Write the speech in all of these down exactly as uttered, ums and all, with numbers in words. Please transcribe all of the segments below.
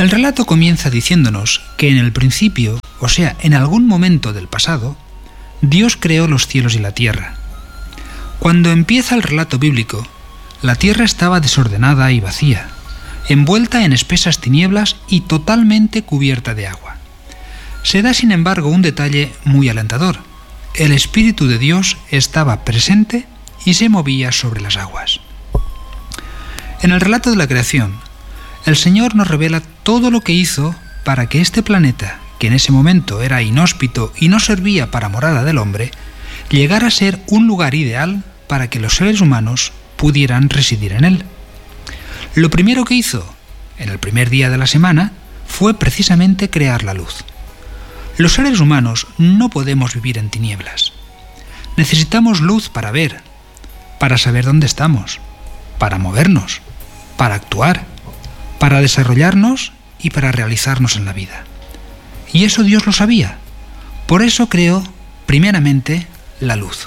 El relato comienza diciéndonos que en el principio, o sea, en algún momento del pasado, Dios creó los cielos y la tierra. Cuando empieza el relato bíblico, la tierra estaba desordenada y vacía, envuelta en espesas tinieblas y totalmente cubierta de agua. Se da, sin embargo, un detalle muy alentador. El Espíritu de Dios estaba presente y se movía sobre las aguas. En el relato de la creación, el Señor nos revela todo lo que hizo para que este planeta, que en ese momento era inhóspito y no servía para morada del hombre, llegara a ser un lugar ideal para que los seres humanos pudieran residir en él. Lo primero que hizo, en el primer día de la semana, fue precisamente crear la luz. Los seres humanos no podemos vivir en tinieblas. Necesitamos luz para ver, para saber dónde estamos, para movernos, para actuar, para desarrollarnos y para realizarnos en la vida. Y eso Dios lo sabía. Por eso creó, primeramente, la luz.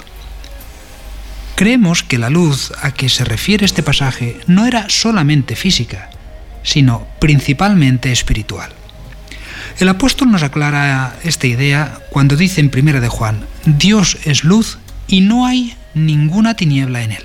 Creemos que la luz a que se refiere este pasaje no era solamente física, sino principalmente espiritual. El apóstol nos aclara esta idea cuando dice en Primera de Juan: Dios es luz y no hay ninguna tiniebla en él.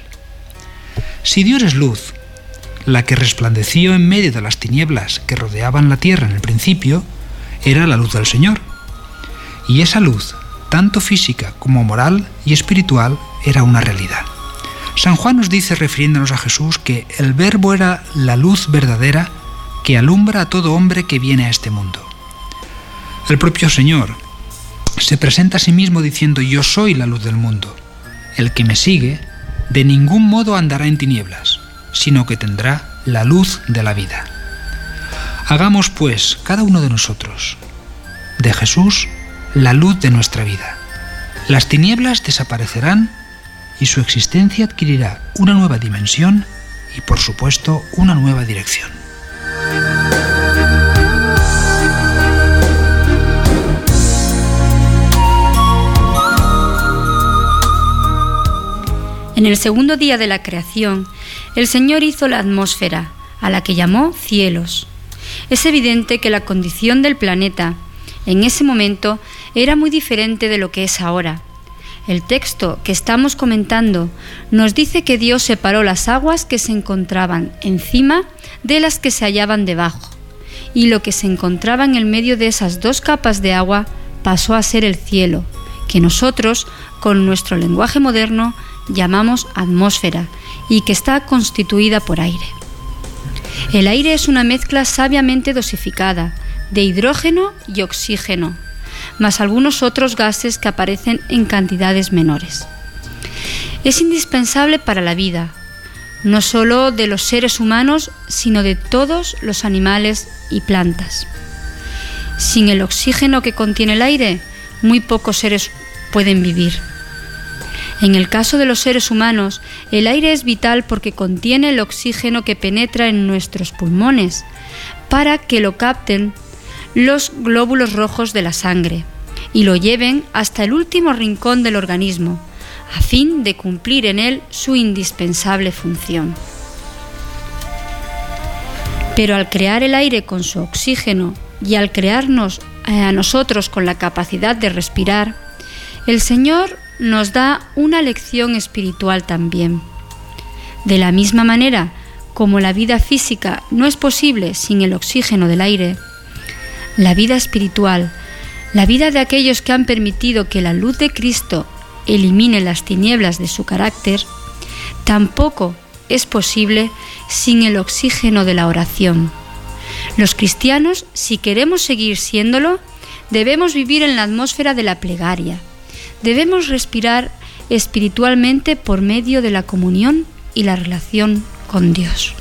Si Dios es luz, la que resplandeció en medio de las tinieblas que rodeaban la tierra en el principio, era la luz del Señor. Y esa luz, tanto física como moral y espiritual, era una realidad. San Juan nos dice, refiriéndonos a Jesús, que el Verbo era la luz verdadera que alumbra a todo hombre que viene a este mundo. El propio Señor se presenta a sí mismo diciendo: yo soy la luz del mundo. El que me sigue de ningún modo andará en tinieblas, sino que tendrá la luz de la vida. Hagamos, pues, cada uno de nosotros, de Jesús, la luz de nuestra vida. Las tinieblas desaparecerán y su existencia adquirirá una nueva dimensión y, por supuesto, una nueva dirección. En el segundo día de la creación, el Señor hizo la atmósfera, a la que llamó cielos. Es evidente que la condición del planeta, en ese momento, era muy diferente de lo que es ahora. El texto que estamos comentando nos dice que Dios separó las aguas que se encontraban encima de las que se hallaban debajo, y lo que se encontraba en el medio de esas dos capas de agua pasó a ser el cielo, que nosotros, con nuestro lenguaje moderno, llamamos atmósfera, y que está constituida por aire. El aire es una mezcla sabiamente dosificada de hidrógeno y oxígeno, más algunos otros gases que aparecen en cantidades menores. Es indispensable para la vida, no solo de los seres humanos, sino de todos los animales y plantas. Sin el oxígeno que contiene el aire, muy pocos seres pueden vivir. En el caso de los seres humanos, el aire es vital porque contiene el oxígeno que penetra en nuestros pulmones para que lo capten los glóbulos rojos de la sangre y lo lleven hasta el último rincón del organismo, a fin de cumplir en él su indispensable función. Pero al crear el aire con su oxígeno y al crearnos a nosotros con la capacidad de respirar, el Señor nos da una lección espiritual también. De la misma manera como la vida física no es posible sin el oxígeno del aire, la vida espiritual, la vida de aquellos que han permitido que la luz de Cristo elimine las tinieblas de su carácter, tampoco es posible sin el oxígeno de la oración. Los cristianos, si queremos seguir siéndolo, debemos vivir en la atmósfera de la plegaria. Debemos respirar espiritualmente por medio de la comunión y la relación con Dios.